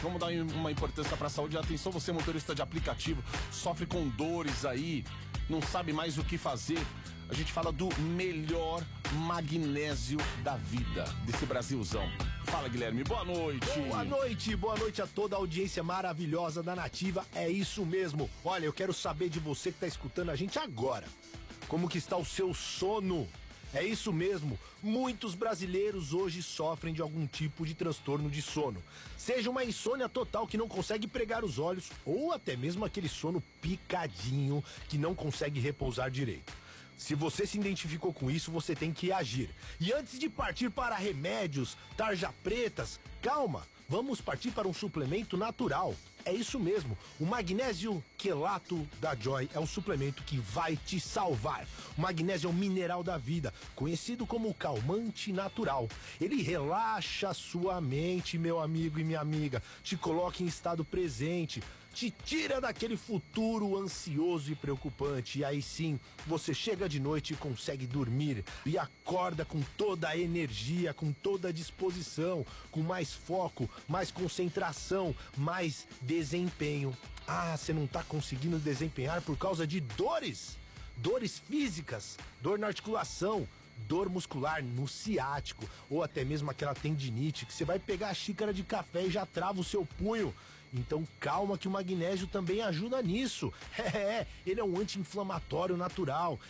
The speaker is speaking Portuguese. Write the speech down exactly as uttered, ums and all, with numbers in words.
Vamos dar uma importância para a saúde. Atenção, você motorista de aplicativo, sofre com dores aí, não sabe mais o que fazer. A gente fala do melhor magnésio da vida, desse Brasilzão. Fala, Guilherme, boa noite. Boa noite, boa noite a toda a audiência maravilhosa da Nativa. É isso mesmo. Olha, eu quero saber de você que tá escutando a gente agora. Como que está o seu sono? É isso mesmo, muitos brasileiros hoje sofrem de algum tipo de transtorno de sono. Seja uma insônia total que não consegue pregar os olhos, ou até mesmo aquele sono picadinho que não consegue repousar direito. Se você se identificou com isso, você tem que agir. E antes de partir para remédios, tarja pretas, calma, vamos partir para um suplemento natural. É isso mesmo, o magnésio quelato da Joy é um suplemento que vai te salvar. O magnésio é um mineral da vida, conhecido como calmante natural. Ele relaxa sua mente, meu amigo e minha amiga, te coloca em estado presente, te tira daquele futuro ansioso e preocupante. E aí sim, você chega de noite e consegue dormir e acorda com toda a energia, com toda a disposição, com mais foco, mais concentração, mais desempenho. Ah, você não tá conseguindo desempenhar por causa de dores? Dores físicas, dor na articulação, dor muscular no ciático, ou até mesmo aquela tendinite que você vai pegar a xícara de café e já trava o seu punho. Então calma que o magnésio também ajuda nisso. É, ele é um anti-inflamatório natural,